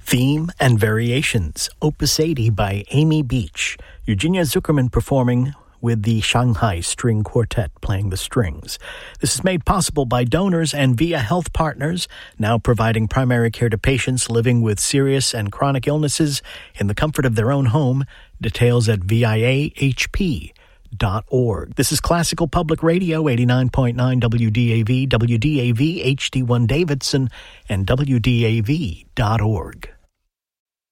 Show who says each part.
Speaker 1: Theme and Variations, Opus 80 by Amy Beach. Eugenia Zuckerman performing with the Shanghai String Quartet playing the strings. This is made possible by donors and via health partners, now providing primary care to patients living with serious and chronic illnesses in the comfort of their own home. Details at viahp.org. This is Classical Public Radio, 89.9 WDAV, WDAV HD1 Davidson, and WDAV.org.